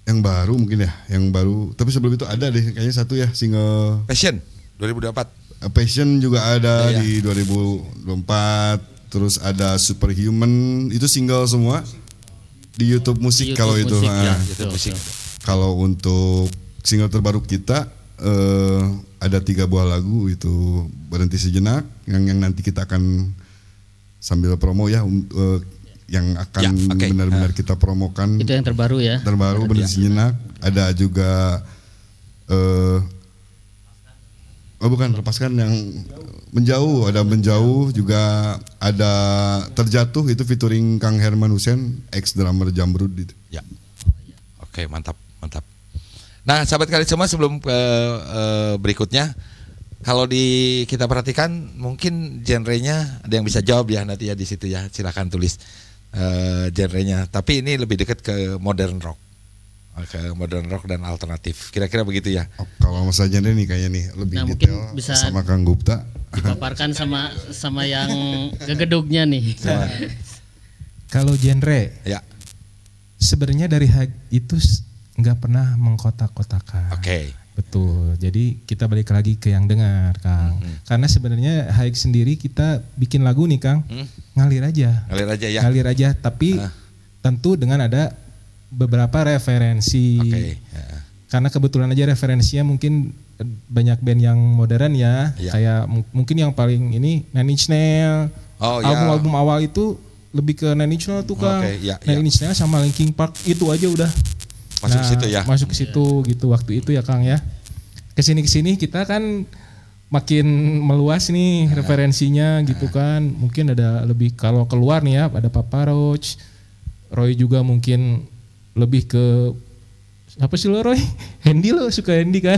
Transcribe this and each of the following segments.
Yang baru mungkin ya, yang baru. Tapi sebelum itu ada deh kayaknya satu ya single Passion 2024. Passion juga ada Ya. di 2024. Terus ada Superhuman, itu single semua di YouTube musik YouTube kalau itu. musik, ya. YouTube musik. Kalau untuk single terbaru kita ada 3 buah lagu, itu Berhenti Sejenak yang nanti kita akan sambil promo ya, yang akan Ya, oke. benar-benar kita promokan. Itu yang terbaru ya. Terbaru Berhenti Sejenak. Ada juga Lepaskan yang Menjauh, ada Menjauh, juga ada Terjatuh, itu featuring Kang Herman Hussein, ex drummer Jamrud itu. Ya. Oke, mantap. Nah, sahabat kali semua, sebelum ke berikutnya, kalau kita perhatikan mungkin genrenya ada yang bisa jawab ya nanti ya di situ ya. Silakan tulis genrenya. Tapi ini lebih dekat ke modern rock. Ke modern rock dan alternatif. Kira-kira begitu ya. Oh, kalau Mas Ajanda nih kayaknya nih lebih Nah, mungkin detail bisa sama Kang Gupta. Dipaparkan sama yang gegedugnya nih. Kalau genre, Ya. sebenarnya dari Haik itu nggak pernah mengkotak-kotakan. Oke. Betul. Jadi kita balik lagi ke yang dengar, Kang. Karena sebenarnya Haik sendiri kita bikin lagu nih, Kang, ngalir aja. Ngalir aja ya. Ngalir aja, tapi tentu dengan ada beberapa referensi. Oke. Karena kebetulan aja referensinya mungkin banyak band yang modern ya. Ya. Kayak mungkin yang paling ini Nine Inch Nails. Oh, ya. Album-album awal itu lebih ke Nine Inch Nails tuh, Kang. Oke, ya, Nine Inch Nails sama Linkin Park itu aja udah Masuk ke situ ya. Masuk ke situ gitu waktu itu ya, Kang ya. Kesini kita kan makin meluas nih referensinya gitu kan. Mungkin ada lebih, kalau keluar nih ya ada Papa Roach, Roy juga mungkin lebih ke apa sih lo Roy? Handy, lo suka Handy kan?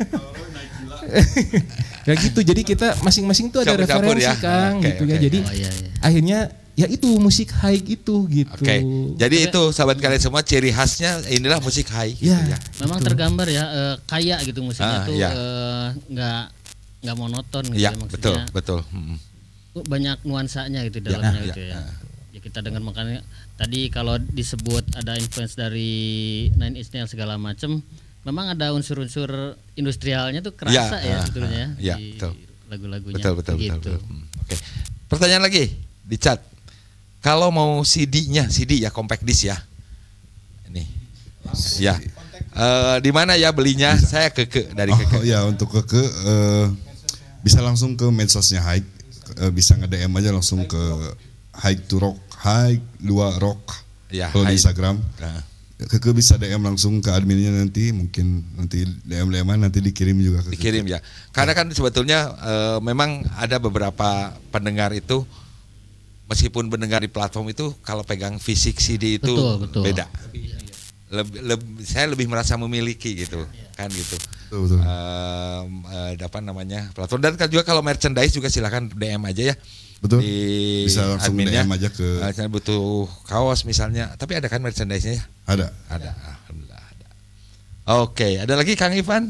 Ya gitu. Jadi kita masing-masing tuh ada Campur-campur referensi ya. Kang Oke, gitu oke. ya. Jadi Oh iya. akhirnya ya itu musik high itu gitu. Oke. Jadi itu sahabat kalian semua, ciri khasnya inilah musik high gitu Ya. ya. Memang tergambar ya, kaya gitu musiknya tuh, ya. nggak monoton gitu Iya, ya, maksudnya. betul. Banyak nuansanya gitu dalamnya ya, gitu ya. Ya kita dengar, makanya tadi kalau disebut ada influence dari Nine Inch Nails segala macam, memang ada unsur-unsur industrialnya tuh kerasa ya sebetulnya ya, di betul. lagu-lagunya. Betul. Gitu. Oke. Pertanyaan lagi di chat. Kalau mau CD ya compact disc ya. Ini. Ya. Di mana ya belinya? Saya dari Oh ya, untuk bisa langsung ke medsosnya Haik, bisa nge-DM aja langsung ke Haik to Rock, Haik 2 Rock. Ya, kalau di Haik. Instagram. Nah. Bisa DM langsung ke adminnya, nanti mungkin nanti DM-an nanti dikirim juga ke Dikirim ya. Karena kan sebetulnya memang ada beberapa pendengar itu meskipun mendengar di platform itu, kalau pegang fisik CD itu Betul. beda. Saya lebih merasa memiliki gitu, kan gitu. Betul. Apa namanya platform, dan kan juga kalau merchandise juga silakan DM aja ya. Betul. Di Bisa langsung adminnya. DM aja ke. Saya butuh kaos misalnya, tapi ada kan merchandise-nya ya? Ada. Alhamdulillah ada. Oke, ada lagi Kang Ivan?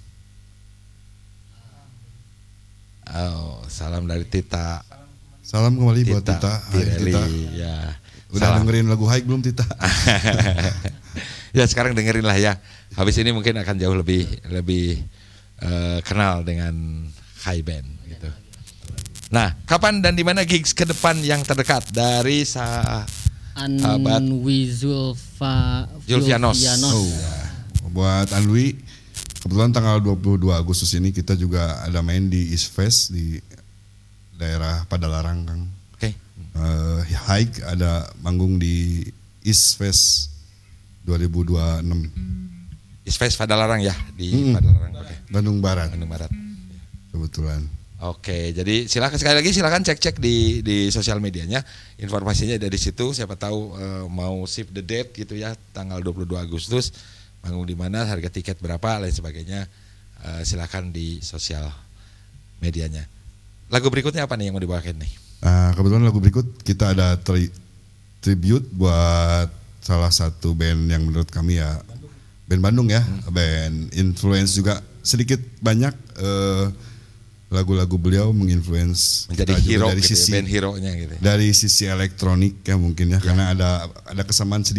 Oh, salam dari Tita. Salam kembali buat Tita. Hai Pirelli, Tita. ya. Udah Salam. dengerin lagu Haik belum Tita? Ya sekarang dengerin lah ya. Habis ini mungkin akan jauh lebih kenal dengan high band gitu. Nah, kapan dan di mana gigs ke depan yang terdekat dari sahabat Anwi Zulfianos? Buat Anwi, kebetulan tanggal 22 Agustus ini kita juga ada main di East Fest di daerah Padalarang, Kang. Oke. Haik ada manggung di East Fest 2026. East Fest Padalarang ya di Padalarang. Oke. Bandung Barat. Bandung Barat. Kebetulan. Oke, jadi sekali lagi silakan cek di sosial medianya, informasinya ada di situ. Siapa tahu mau save the date gitu ya, tanggal 22 Agustus, manggung di mana, harga tiket berapa, lain sebagainya. Silakan di sosial medianya. Lagu berikutnya apa nih yang mau dibawakan nih? Kebetulan lagu berikut kita ada tribute buat salah satu band yang menurut kami ya band Bandung ya, band influence juga sedikit banyak. Lagu-lagu beliau menginfluence Menjadi kita juga hero dari gitu sisi ya, band hero-nya gitu. dari sisi elektronik ya mungkin ya, karena ada kesamaan sedikit